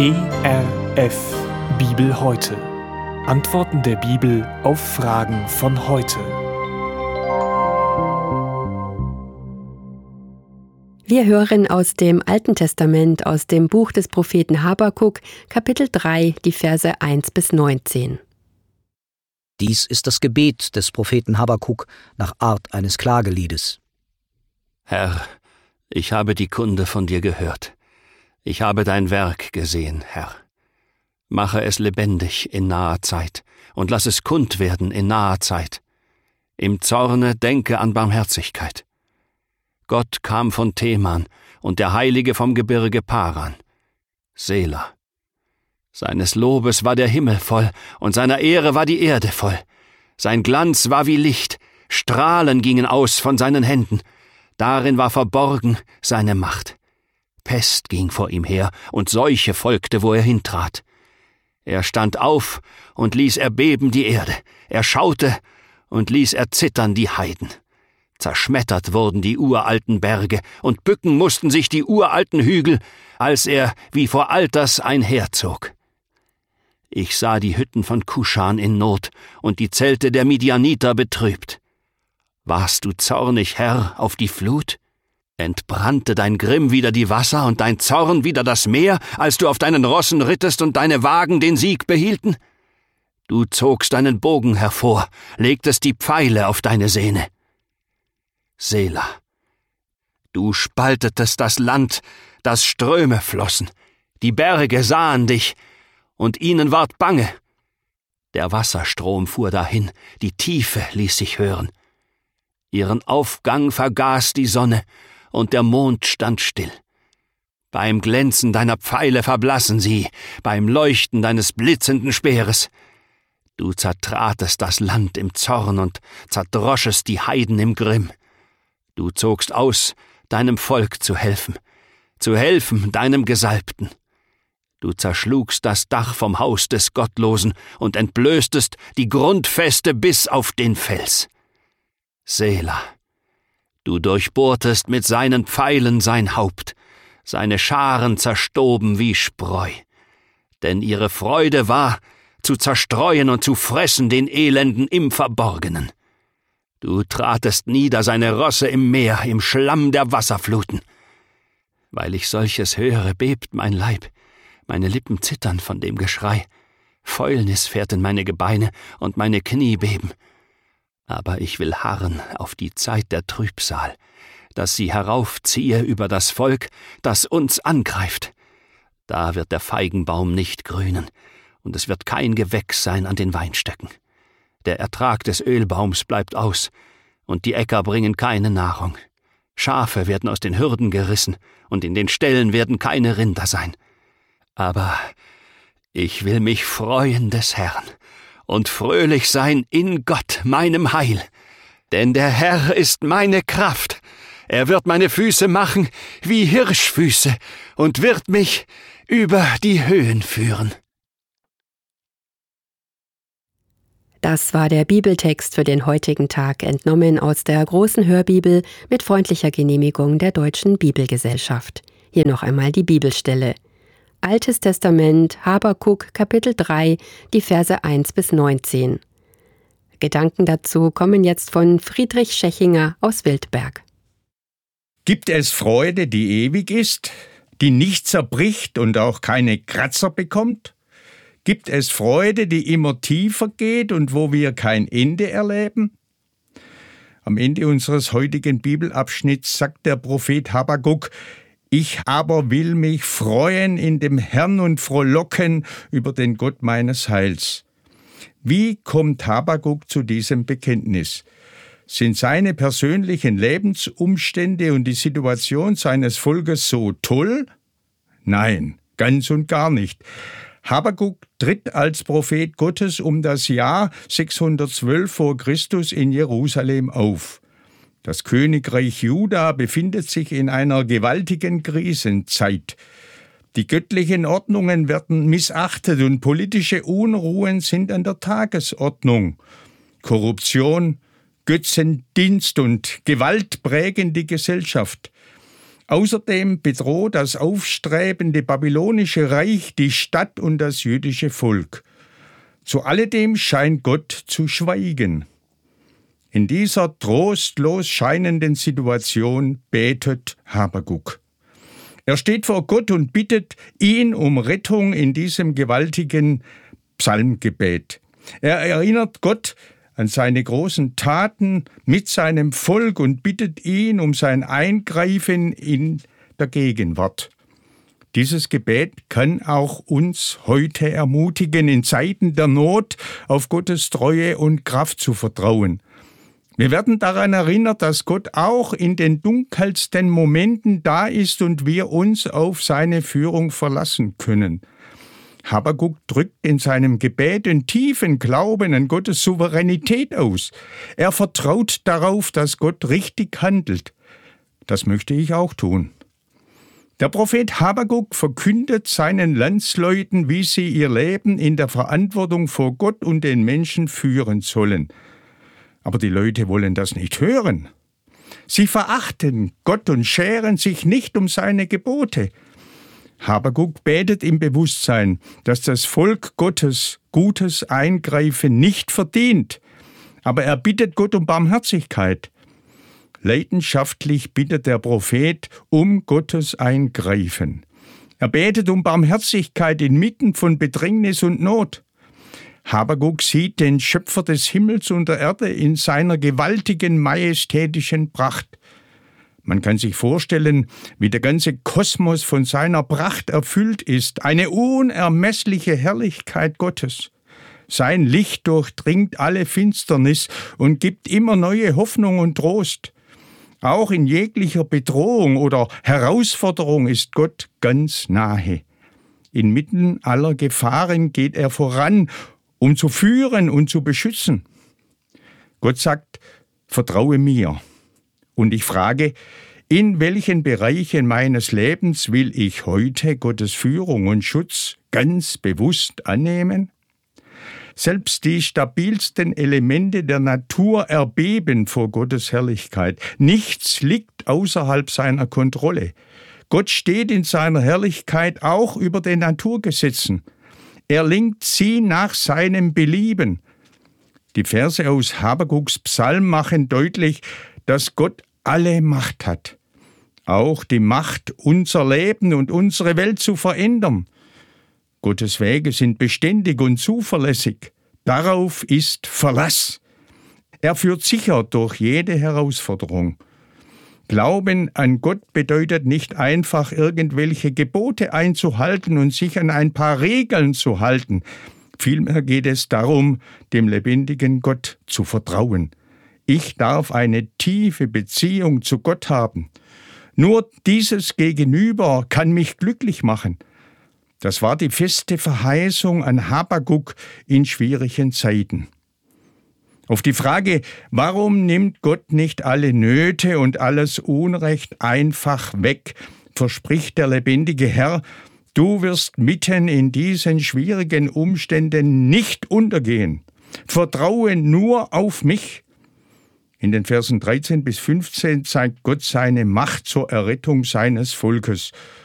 ERF Bibel heute. Antworten der Bibel auf Fragen von heute. Wir hören aus dem Alten Testament, aus dem Buch des Propheten Habakuk, Kapitel 3, die Verse 1 bis 19. Dies ist das Gebet des Propheten Habakuk nach Art eines Klageliedes. Herr, ich habe die Kunde von dir gehört. Ich habe dein Werk gesehen, Herr. Mache es lebendig in naher Zeit und lass es kund werden in naher Zeit. Im Zorne denke an Barmherzigkeit. Gott kam von Teman und der Heilige vom Gebirge Paran. Selah. Seines Lobes war der Himmel voll und seiner Ehre war die Erde voll. Sein Glanz war wie Licht, Strahlen gingen aus von seinen Händen. Darin war verborgen seine Macht. Pest ging vor ihm her und Seuche folgte, wo er hintrat. Er stand auf und ließ erbeben die Erde. Er schaute und ließ erzittern die Heiden. Zerschmettert wurden die uralten Berge und bücken mussten sich die uralten Hügel, als er wie vor Alters einherzog. Ich sah die Hütten von Kuschan in Not und die Zelte der Midianiter betrübt. Warst du zornig, Herr, auf die Flut? Entbrannte dein Grimm wider die Wasser und dein Zorn wider das Meer, als du auf deinen Rossen rittest und deine Wagen den Sieg behielten? Du zogst deinen Bogen hervor, legtest die Pfeile auf deine Sehne. Selah. Du spaltetest das Land, das Ströme flossen, die Berge sahen dich, und ihnen ward bange. Der Wasserstrom fuhr dahin, die Tiefe ließ sich hören. Ihren Aufgang vergaß die Sonne, und der Mond stand still. Beim Glänzen deiner Pfeile verblassen sie, beim Leuchten deines blitzenden Speeres. Du zertratest das Land im Zorn und zerdroschest die Heiden im Grimm. Du zogst aus, deinem Volk zu helfen deinem Gesalbten. Du zerschlugst das Dach vom Haus des Gottlosen und entblößtest die Grundfeste bis auf den Fels. Selah. Du durchbohrtest mit seinen Pfeilen sein Haupt, seine Scharen zerstoben wie Spreu. Denn ihre Freude war, zu zerstreuen und zu fressen den Elenden im Verborgenen. Du tratest nieder seine Rosse im Meer, im Schlamm der Wasserfluten. Weil ich solches höre, bebt mein Leib, meine Lippen zittern von dem Geschrei. Fäulnis fährt in meine Gebeine und meine Knie beben. Aber ich will harren auf die Zeit der Trübsal, dass sie heraufziehe über das Volk, das uns angreift. Da wird der Feigenbaum nicht grünen, und es wird kein Gewächs sein an den Weinstöcken. Der Ertrag des Ölbaums bleibt aus, und die Äcker bringen keine Nahrung. Schafe werden aus den Hürden gerissen, und in den Ställen werden keine Rinder sein. Aber ich will mich freuen des Herrn und fröhlich sein in Gott, meinem Heil. Denn der Herr ist meine Kraft. Er wird meine Füße machen wie Hirschfüße und wird mich über die Höhen führen. Das war der Bibeltext für den heutigen Tag, entnommen aus der großen Hörbibel mit freundlicher Genehmigung der Deutschen Bibelgesellschaft. Hier noch einmal die Bibelstelle. Altes Testament, Habakuk, Kapitel 3, die Verse 1 bis 19. Gedanken dazu kommen jetzt von Friedrich Schechinger aus Wildberg. Gibt es Freude, die ewig ist, die nicht zerbricht und auch keine Kratzer bekommt? Gibt es Freude, die immer tiefer geht und wo wir kein Ende erleben? Am Ende unseres heutigen Bibelabschnitts sagt der Prophet Habakuk: Ich aber will mich freuen in dem Herrn und frohlocken über den Gott meines Heils. Wie kommt Habakuk zu diesem Bekenntnis? Sind seine persönlichen Lebensumstände und die Situation seines Volkes so toll? Nein, ganz und gar nicht. Habakuk tritt als Prophet Gottes um das Jahr 612 vor Christus in Jerusalem auf. Das Königreich Juda befindet sich in einer gewaltigen Krisenzeit. Die göttlichen Ordnungen werden missachtet und politische Unruhen sind an der Tagesordnung. Korruption, Götzendienst und Gewalt prägen die Gesellschaft. Außerdem bedroht das aufstrebende babylonische Reich die Stadt und das jüdische Volk. Zu alledem scheint Gott zu schweigen. In dieser trostlos scheinenden Situation betet Habakuk. Er steht vor Gott und bittet ihn um Rettung in diesem gewaltigen Psalmgebet. Er erinnert Gott an seine großen Taten mit seinem Volk und bittet ihn um sein Eingreifen in der Gegenwart. Dieses Gebet kann auch uns heute ermutigen, in Zeiten der Not auf Gottes Treue und Kraft zu vertrauen. Wir werden daran erinnert, dass Gott auch in den dunkelsten Momenten da ist und wir uns auf seine Führung verlassen können. Habakuk drückt in seinem Gebet den tiefen Glauben an Gottes Souveränität aus. Er vertraut darauf, dass Gott richtig handelt. Das möchte ich auch tun. Der Prophet Habakuk verkündet seinen Landsleuten, wie sie ihr Leben in der Verantwortung vor Gott und den Menschen führen sollen. Aber die Leute wollen das nicht hören. Sie verachten Gott und scheren sich nicht um seine Gebote. Habakuk betet im Bewusstsein, dass das Volk Gottes gutes Eingreifen nicht verdient, aber er bittet Gott um Barmherzigkeit. Leidenschaftlich bittet der Prophet um Gottes Eingreifen. Er betet um Barmherzigkeit inmitten von Bedrängnis und Not. Habakuk sieht den Schöpfer des Himmels und der Erde in seiner gewaltigen, majestätischen Pracht. Man kann sich vorstellen, wie der ganze Kosmos von seiner Pracht erfüllt ist, eine unermessliche Herrlichkeit Gottes. Sein Licht durchdringt alle Finsternis und gibt immer neue Hoffnung und Trost. Auch in jeglicher Bedrohung oder Herausforderung ist Gott ganz nahe. Inmitten aller Gefahren geht er voran, um zu führen und zu beschützen. Gott sagt, vertraue mir. Und ich frage, in welchen Bereichen meines Lebens will ich heute Gottes Führung und Schutz ganz bewusst annehmen? Selbst die stabilsten Elemente der Natur erbeben vor Gottes Herrlichkeit. Nichts liegt außerhalb seiner Kontrolle. Gott steht in seiner Herrlichkeit auch über den Naturgesetzen. Er lenkt sie nach seinem Belieben. Die Verse aus Habakuks Psalm machen deutlich, dass Gott alle Macht hat. Auch die Macht, unser Leben und unsere Welt zu verändern. Gottes Wege sind beständig und zuverlässig. Darauf ist Verlass. Er führt sicher durch jede Herausforderung. Glauben an Gott bedeutet nicht einfach, irgendwelche Gebote einzuhalten und sich an ein paar Regeln zu halten. Vielmehr geht es darum, dem lebendigen Gott zu vertrauen. Ich darf eine tiefe Beziehung zu Gott haben. Nur dieses Gegenüber kann mich glücklich machen. Das war die feste Verheißung an Habakuk in schwierigen Zeiten. Auf die Frage, warum nimmt Gott nicht alle Nöte und alles Unrecht einfach weg, verspricht der lebendige Herr, du wirst mitten in diesen schwierigen Umständen nicht untergehen. Vertraue nur auf mich. In den Versen 13 bis 15 zeigt Gott seine Macht zur Errettung seines Volkes.